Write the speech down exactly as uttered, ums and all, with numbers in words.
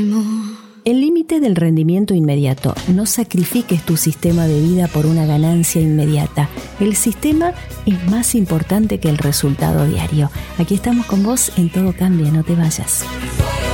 El límite del rendimiento inmediato. No sacrifiques tu sistema de vida por una ganancia inmediata. El sistema es más importante que el resultado diario. Aquí estamos con vos en Todo Cambia, no te vayas.